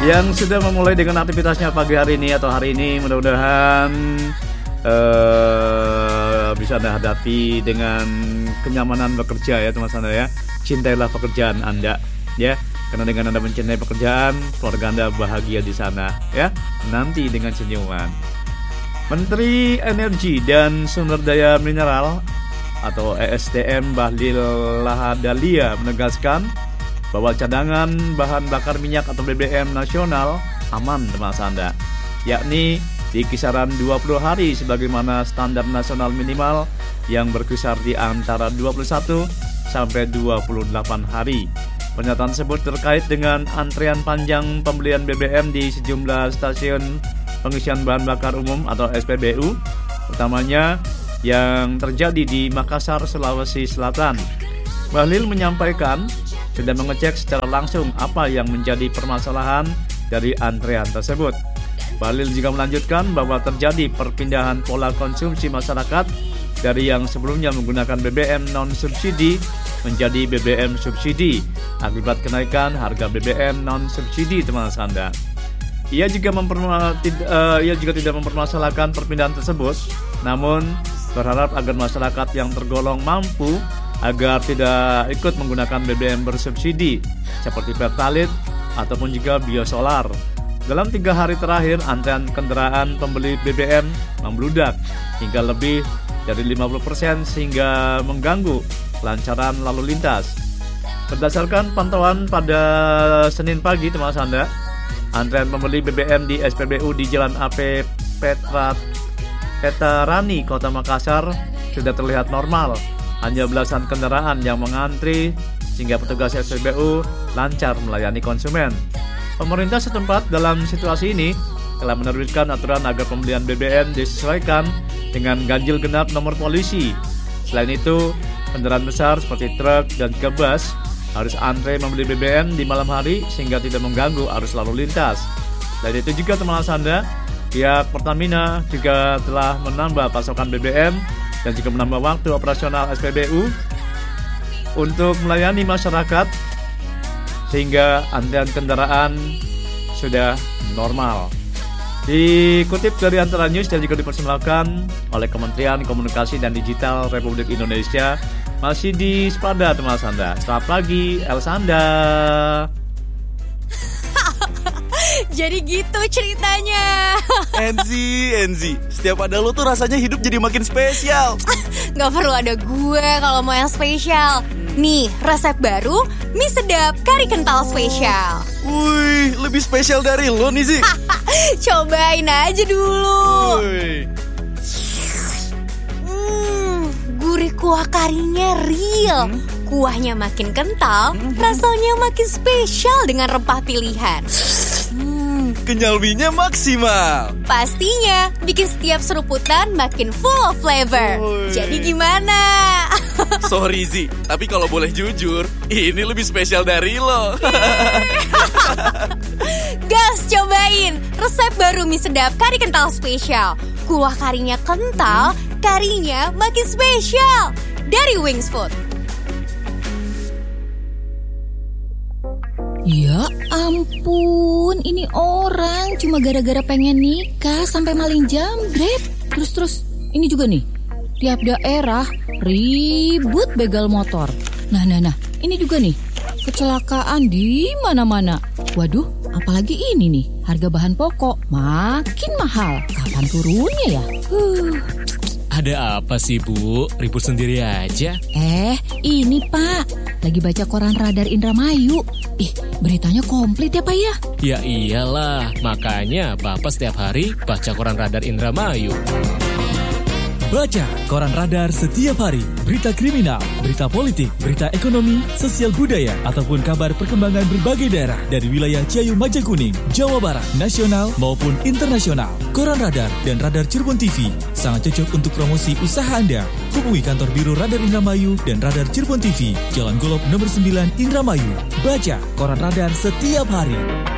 Yang sudah memulai dengan aktivitasnya pagi hari ini atau hari ini, mudah-mudahan bisa Anda hadapi dengan kenyamanan bekerja ya teman-teman ya. Cintailah pekerjaan Anda ya. Karena dengan Anda mencintai pekerjaan, keluarga Anda bahagia di sana ya. Nanti dengan senyuman. Menteri Energi dan Sumber Daya Mineral atau ESDM Bahlil Lahadalia menegaskan bahwa cadangan bahan bakar minyak atau BBM nasional aman teman-teman Anda, yakni di kisaran 20 hari sebagaimana standar nasional minimal yang berkisar di antara 21 sampai 28 hari. Pernyataan tersebut terkait dengan antrean panjang pembelian BBM di sejumlah stasiun pengisian bahan bakar umum atau SPBU, utamanya yang terjadi di Makassar, Sulawesi Selatan. Bahlil menyampaikan sudah mengecek secara langsung apa yang menjadi permasalahan dari antrean tersebut. Bahlil juga melanjutkan bahwa terjadi perpindahan pola konsumsi masyarakat dari yang sebelumnya menggunakan BBM non-subsidi menjadi BBM subsidi akibat kenaikan harga BBM non-subsidi teman-teman Anda. Ia juga tidak mempermasalahkan perpindahan tersebut, namun berharap agar masyarakat yang tergolong mampu agar tidak ikut menggunakan BBM bersubsidi seperti Pertalite ataupun juga biosolar. Dalam 3 hari terakhir, antrean kendaraan pembeli BBM membludak hingga lebih dari 50% sehingga mengganggu kelancaran lalu lintas. Berdasarkan pantauan pada Senin pagi, teman-teman Anda, antrean pembeli BBM di SPBU di Jalan AP Petarani, Kota Makassar sudah terlihat normal. Hanya belasan kendaraan yang mengantri sehingga petugas SPBU lancar melayani konsumen. Pemerintah setempat dalam situasi ini telah menerbitkan aturan agar pembelian BBM disesuaikan dengan ganjil genap nomor polisi. Selain itu, kendaraan besar seperti truk dan juga bus harus antre membeli BBM di malam hari sehingga tidak mengganggu arus lalu lintas. Selain itu juga teman-teman Anda, pihak Pertamina juga telah menambah pasokan BBM dan juga menambah waktu operasional SPBU untuk melayani masyarakat sehingga antrean kendaraan sudah normal. Dikutip dari Antara News dan juga dipersembahkan oleh Kementerian Komunikasi dan Digital Republik Indonesia, masih di Spada teman-teman Anda. Selamat pagi Elsanda. Jadi gitu ceritanya. Enzi, setiap ada lo tuh rasanya hidup jadi makin spesial. Gak perlu ada gue kalau mau yang spesial. Nih, resep baru mie sedap kari kental spesial. Wih, lebih spesial dari lo nih Zi. Cobain aja dulu. Gurih kuah karinya real. Kuahnya makin kental, rasanya makin spesial dengan rempah pilihan. Kenyal mie-nya maksimal. Pastinya bikin setiap seruputan makin full of flavor. Jadi gimana? Sorry Zi, tapi kalau boleh jujur, ini lebih spesial dari lo. Gas, cobain resep baru mie sedap kari kental spesial. Kuah karinya kental, karinya makin spesial. Dari Wings Food. Ya ampun, ini orang cuma gara-gara pengen nikah sampai maling jambret. Terus ini juga nih, tiap daerah ribut begal motor. Nah, ini juga nih, kecelakaan di mana-mana. Waduh, apalagi ini nih, harga bahan pokok makin mahal. Kapan turunnya ya? Ada apa sih Bu? Ribut sendiri aja. Ini Pak, lagi baca koran Radar Indramayu. Beritanya komplit ya Pak ya? Ya iyalah, makanya Bapak setiap hari baca koran Radar Indramayu. Baca Koran Radar setiap hari. Berita kriminal, berita politik, berita ekonomi, sosial budaya, ataupun kabar perkembangan berbagai daerah dari wilayah Ciayu Majakuning, Jawa Barat, nasional maupun internasional. Koran Radar dan Radar Cirebon TV sangat cocok untuk promosi usaha Anda. Hubungi kantor Biro Radar Indramayu dan Radar Cirebon TV, Jalan Golop nomor 9 Indramayu. Baca Koran Radar setiap hari.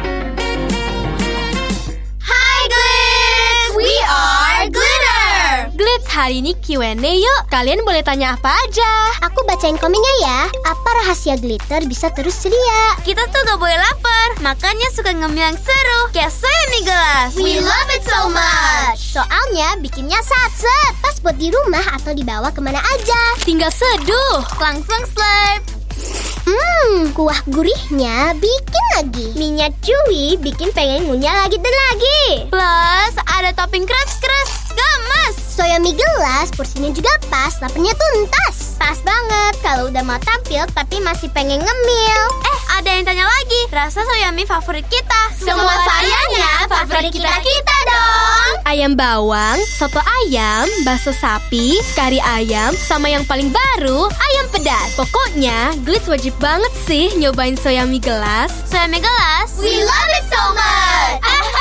Hi Glitz, we are Glitter. Glitz, hari ini Q&A yuk. Kalian boleh tanya apa aja. Aku bacain komiknya ya. Apa rahasia glitter bisa terus ceria? Kita tuh gak boleh lapar. makanya suka ngemil yang seru, kayak soya mie gelas. We love it so much. Soalnya bikinnya sat-set, pas buat di rumah atau dibawa kemana aja. Tinggal seduh, langsung slurp. Kuah gurihnya bikin lagi. Minyak chewy bikin pengen ngunyah lagi dan lagi. Plus ada topping keras-keras, gemes. Soya mie gelas porsinya juga pas, laparnya tuntas. Pas banget kalau udah mau tampil tapi masih pengen ngemil. Ada yang tanya lagi, rasa soya mie favorit kita. Semua variannya favorit kita dong. Ayam bawang, soto ayam, bakso sapi, kari ayam, sama yang paling baru, ayam pedas. Pokoknya, Glitz wajib banget sih nyobain soya mie gelas. Soya mie gelas, We love it so much.